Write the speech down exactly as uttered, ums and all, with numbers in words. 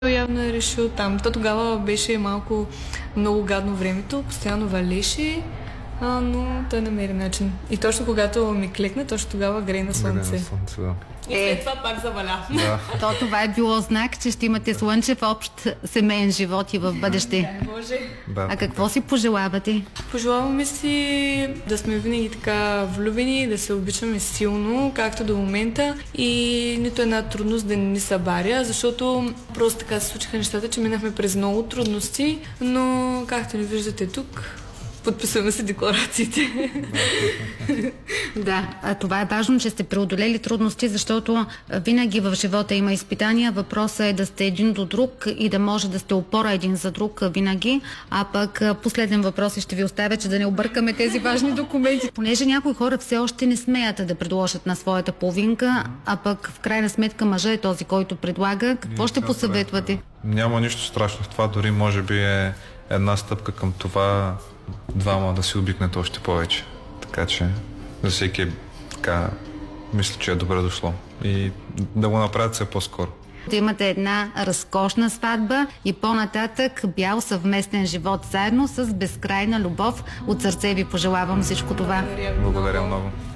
Явно е решил там. То тогава беше малко много гадно времето, постоянно валеше, а, но той намери начин. И точно когато ми клекна, точно тогава грее на слънце. Грее на слънце, да. И след това пак заваля. Да. То това е било знак, че ще имате слънчев общ семейен живот и в бъдеще. Да, може. Да. А какво си пожелавате? Пожелаваме си да сме винаги така влюбени, да се обичаме силно, както до момента, и нито една трудност да не ни събаря, защото просто така се случиха нещата, че минахме през много трудности, но както ни виждате тук, подписваме се декларациите. Да, а това е важно, че сте преодолели трудности, защото винаги в живота има изпитания. Въпросът е да сте един до друг и да може да сте опора един за друг винаги. А пък последен въпрос и ще ви оставя, че да не объркаме тези важни документи. Понеже някои хора все още не смеят да предложат на своята половинка, а пък в крайна сметка мъжа е този, който предлага. Какво ще посъветвате? Няма нищо страшно в това, дори може би е една стъпка към това двама да си обикнете още повече. Така че за всеки е така, мисля, че е добре дошло. И да го направят все по-скоро. Да имате една разкошна сватба и по-нататък бял съвместен живот заедно с безкрайна любов. От сърце ви пожелавам всичко това. Благодаря много.